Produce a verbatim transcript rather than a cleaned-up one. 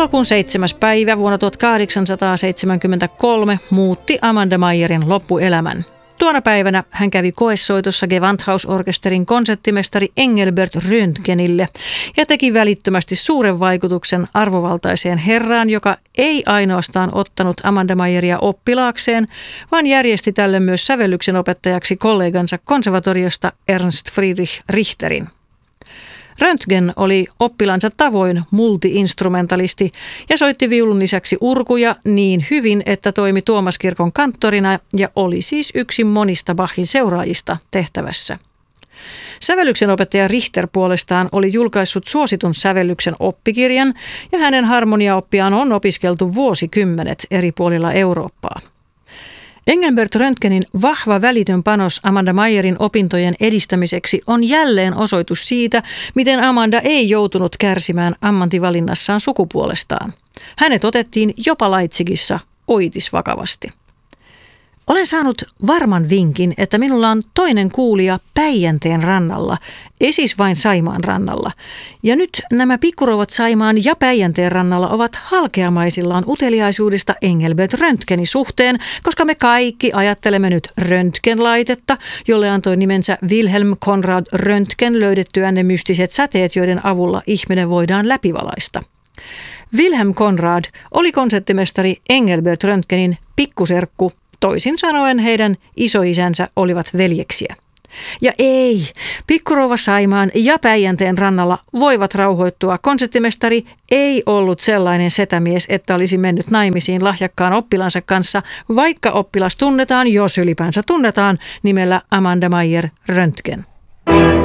Elokuun seitsemäs päivä vuonna tuhatkahdeksansataaseitsemänkymmentäkolme muutti Amanda Meyerin loppuelämän. Tuona päivänä hän kävi koesoitossa Gewandhausorkesterin konserttimestari Engelbert Röntgenille ja teki välittömästi suuren vaikutuksen arvovaltaiseen herraan, joka ei ainoastaan ottanut Amanda Meyeria oppilaakseen, vaan järjesti tälle myös sävellyksen opettajaksi kollegansa konservatoriosta Ernst Friedrich Richterin. Röntgen oli oppilansa tavoin multi-instrumentalisti ja soitti viulun lisäksi urkuja niin hyvin, että toimi Tuomaskirkon kanttorina ja oli siis yksi monista Bachin seuraajista tehtävässä. Sävellyksen opettaja Richter puolestaan oli julkaissut suositun sävellyksen oppikirjan ja hänen harmoniaoppiaan on opiskeltu vuosikymmenet eri puolilla Eurooppaa. Engelbert Röntgenin vahva välitön panos Amanda Meyerin opintojen edistämiseksi on jälleen osoitus siitä, miten Amanda ei joutunut kärsimään ammattivalinnassaan sukupuolestaan. Hänet otettiin jopa Leipzigissä oitisvakavasti. Olen saanut varman vinkin, että minulla on toinen kuulija Päijänteen rannalla, ei siis vain Saimaan rannalla. Ja nyt nämä pikkurouvat Saimaan ja Päijänteen rannalla ovat halkeamaisillaan uteliaisuudesta Engelbert Röntgenin suhteen, koska me kaikki ajattelemme nyt Röntgenlaitetta, jolle antoi nimensä Wilhelm Conrad Röntgen löydettyään ne mystiset säteet, joiden avulla ihminen voidaan läpivalaista. Wilhelm Conrad oli konserttimestari Engelbert Röntgenin pikkuserkku. Toisin sanoen heidän isoisänsä olivat veljeksiä. Ja ei, pikkurouva Saimaan ja Päijänteen rannalla voivat rauhoittua. Konserttimestari ei ollut sellainen setämies, että olisi mennyt naimisiin lahjakkaan oppilansa kanssa, vaikka oppilas tunnetaan, jos ylipäänsä tunnetaan, nimellä Amanda Meyer Röntgen.